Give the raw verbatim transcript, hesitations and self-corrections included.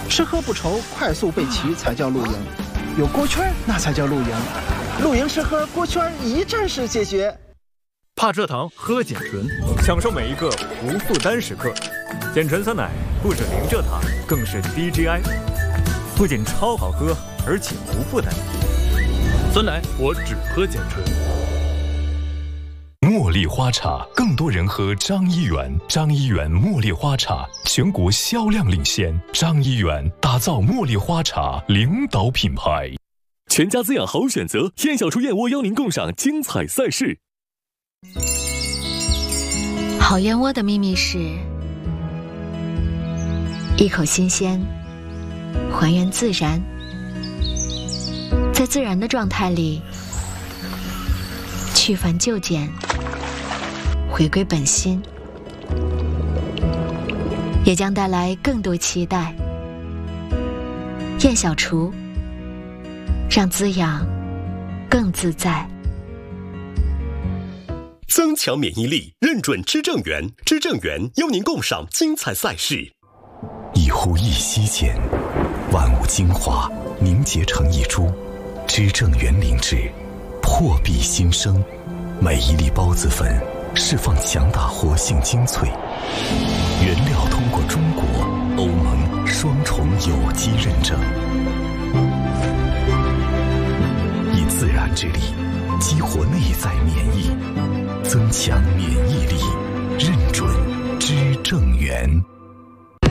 吃喝不愁，快速备齐才叫露营。有锅圈那才叫露营。露营吃喝锅圈一站式解决。 怕蔗糖喝碱醇，享受每一个无负担时刻。碱醇酸奶不止零蔗糖，更是低 G I， 不仅超好喝，而且无负担。酸奶我只喝碱醇。 茉莉花茶，更多人喝张一元。张一元茉莉花茶全国销量领先，张一元打造茉莉花茶领导品牌。 全家滋养好选择，燕小厨燕窝邀您共赏精彩赛事。 好燕窝的秘密是一口新鲜，还原自然，在自然的状态里去繁就简，回归本心，也将带来更多期待。燕小厨，让滋养更自在。 增强免疫力，认准知正源，知正源邀您共赏精彩赛事。 一呼一吸间，万物精华凝结成一株，知正源灵芝破壁新生，每一粒孢子粉释放强大活性精粹，原料通过中国、欧盟双重有机认证，以自然之力激活内在免疫，增强免疫力，认准知正源。